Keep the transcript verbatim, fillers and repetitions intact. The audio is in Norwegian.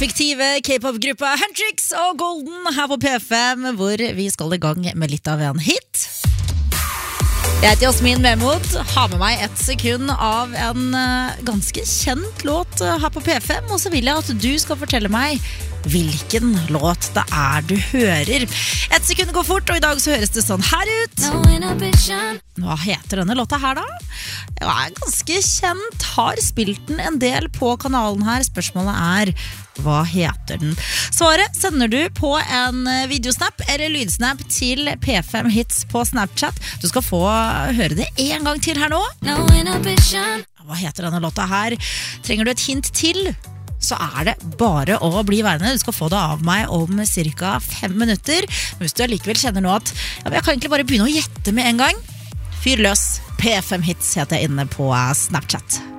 Fiktive K-pop-gruppa Huntrix og Golden her på P fem, hvor vi skal i gang med litt av en hit. Jeg heter Jasmin Memod, har med meg ett sekund av en ganske kjent låt her på P fem, og så vil jeg at du skal fortelle meg hvilken låt det er du hører. Ett sekund går fort, og i dag så høres det sånn her ut. Hva heter denne låta her da? Den er ganske kjent, har spilt den en del på kanalen her. Spørsmålet er, hva heter den? Svaret sender du på en videosnap eller lydsnap til P fem Hits på Snapchat. Du skal få høre det en gang til her nå. Hva heter denne låta her? Trenger du et hint til? Så er det bare å bli værende. Du skal få det av meg om cirka fem minutter. Men hvis du allikevel kjenner nå at ja, jeg kan egentlig bare begynne å gjette med en gang, fyr løs. P fem Hits heter jeg inne på Snapchat.